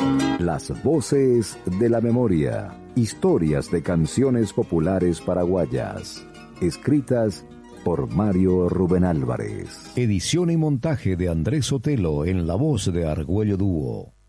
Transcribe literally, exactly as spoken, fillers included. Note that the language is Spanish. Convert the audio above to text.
Las voces de la memoria. Historias de canciones populares paraguayas. Escritas por Mario Rubén Álvarez. Edición y montaje de Andrés Sotelo en la voz de Argüello Dúo.